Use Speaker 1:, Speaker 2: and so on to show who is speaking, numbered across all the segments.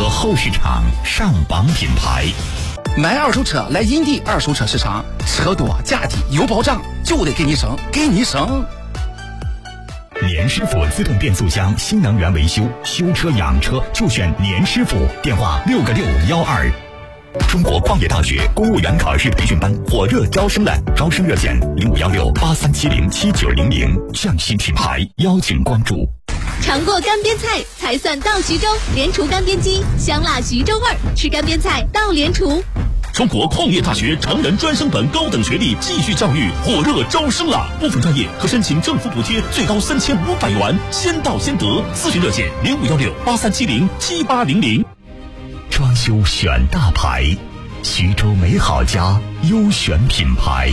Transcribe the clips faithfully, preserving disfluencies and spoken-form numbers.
Speaker 1: 车后市场上榜品牌。
Speaker 2: 买二手车来银地二手车市场，车多价低有保障，就得给你省，给你省。
Speaker 1: 年师傅自动变速箱新能源维修，修车养车就选年师傅。电话六个六幺二。中国矿业大学公务员考试培训班火热招生了，招生热线零五幺六八三七零七九零零。匠心品牌邀请关注。
Speaker 3: 尝过干煸菜才算到徐州，莲厨干煸鸡，香辣徐州味儿，吃干煸菜到莲厨。
Speaker 4: 中国矿业大学成人专升本高等学历继续教育火热招生了，部分专业可申请政府补贴最高三千五百元，先到先得。咨询热线零五幺六八三七零七八零零。
Speaker 1: 装修选大牌，徐州美好家优选品牌。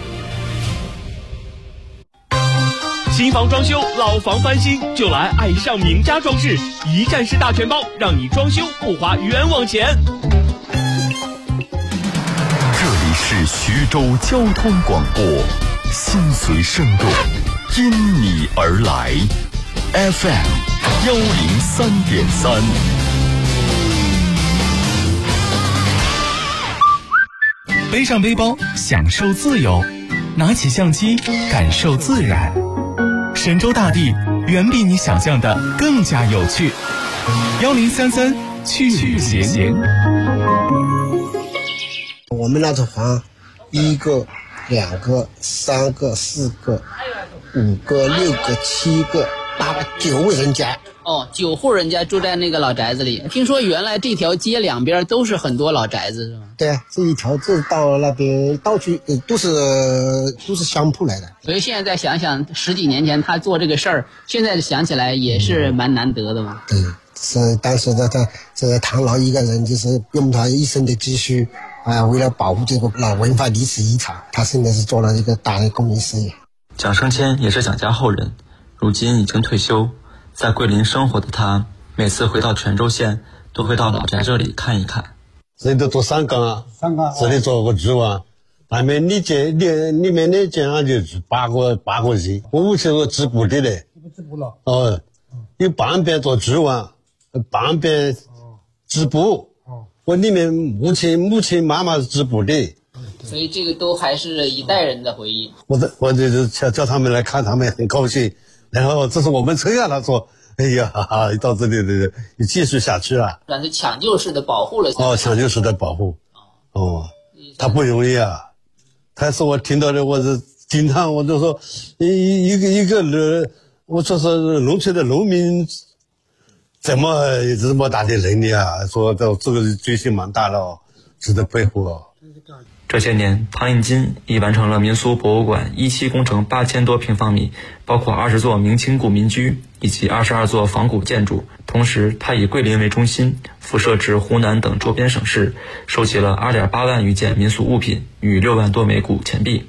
Speaker 5: 新房装修，老房翻新，就来爱上名家装饰，一站式大全包，让你装修不花冤枉钱。
Speaker 1: 这里是徐州交通广播，心随声动，因你而来 ，F M 幺零三点三。
Speaker 6: 背上背包，享受自由；拿起相机，感受自然。神州大地远比你想象的更加有趣。幺零三三去旅行。
Speaker 7: 我们那套房，一个、两个、三个、四个、五个、六个、七个、八个、九位人家。
Speaker 8: 哦，九户人家住在那个老宅子里。听说原来这条街两边都是很多老宅子，是吗？
Speaker 7: 对啊，这一条这到那边到处都是都是商铺来的。
Speaker 8: 所以现在再想想，十几年前他做这个事儿，现在想起来也是蛮难得的嘛。
Speaker 7: 对，是当时的他这唐老一个人，就是用他一生的积蓄啊，为了保护这个老文化历史遗产，他现在是做了一个大的公益事业。
Speaker 9: 蒋生谦也是蒋家后人，如今已经退休。在桂林生活的他，每次回到泉州县，都会到老宅这里看一看。
Speaker 10: 这里都做三缸啊，
Speaker 7: 三缸，
Speaker 10: 这里做个纸碗，外面里间里里面那间啊就是八个八个人，我们是做织布的嘞，织布了，哦，有半边做纸碗，半边织布，哦，我里面母亲母亲妈妈是织布的，
Speaker 8: 所以这个都还是一代人的回忆。
Speaker 10: 我的我就是叫叫他们来看，他们很高兴。然后这是我们村啊，他说，哎呀，哈哈，到这里的继续下去了。
Speaker 8: 但是抢救式的保护了。
Speaker 10: 哦，抢救式的保护。哦，他不容易啊。他说我听到的，我是经常我就说，一一个一个人，我说是农村的农民，怎么有这么大的能力啊？说到这个决心蛮大的哦，值得佩服哦。
Speaker 9: 这些年，汤应金已完成了民俗博物馆一期工程八千多平方米，包括二十座明清古民居以及二十二座仿古建筑。同时，他以桂林为中心，辐射至湖南等周边省市，收集了二点八万余件民俗物品与六万多枚古钱币。